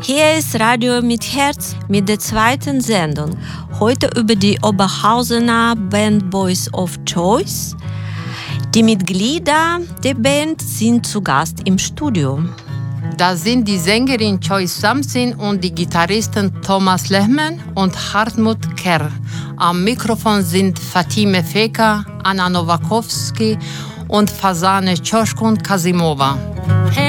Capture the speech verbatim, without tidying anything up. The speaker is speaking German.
Hier ist Radio mit Herz mit der zweiten Sendung. Heute über die Oberhausener Band Boys of Choice. Die Mitglieder der Band sind zu Gast im Studio. Das sind die Sängerin Joyce Samsin und die Gitarristen Thomas Lehmann und Hartmut Kerr. Am Mikrofon sind Fatime Feka, Anna Nowakowski und Fasane Czoszkun Kasimova.